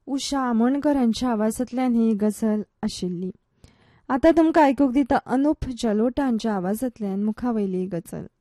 उषा आमोणकर यांच्या आवाजांतल्यान ही गजल आशिल्ली. आतां तुमकां आयकूंक दिता अनूप जलोटा हांच्या आवाजांतल्यान मुखावयली गजल.